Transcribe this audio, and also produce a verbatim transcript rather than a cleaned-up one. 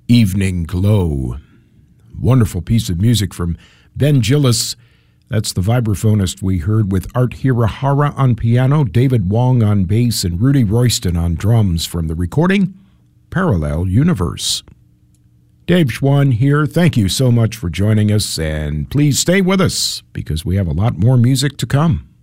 Evening Glow. Wonderful piece of music from Ben Gillis. That's the vibraphonist we heard, with Art Hirahara on piano, David Wong on bass, and Rudy Royston on drums, from the recording Parallel Universe. Dave Schwann here. Thank you so much for joining us, and please stay with us because we have a lot more music to come.